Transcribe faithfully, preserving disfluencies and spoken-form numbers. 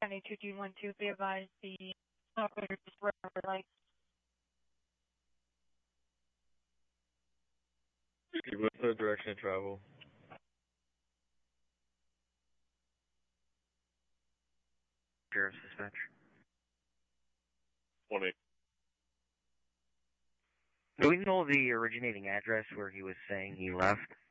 County two two one two, be advised the operator is red light. What's the direction of travel? Sheriff's Dispatch. twenty. Do we know the originating address where he was saying he left?